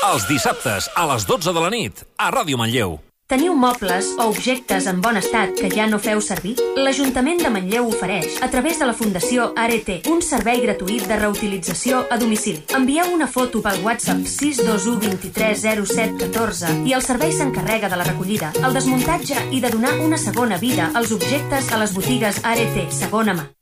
Els dissabtes, a les 12 de la nit, a Ràdio Manlleu. Teniu mobles o objectes en bon estat que ja no feu servir? L'Ajuntament de Manlleu ofereix, a través de la Fundació Arete, un servei gratuït de reutilització a domicili. Envieu una foto pel WhatsApp 621 23 07 14 i el servei s'encarrega de la recollida, el desmuntatge i de donar una segona vida als objectes a les botigues Arete, segona mà.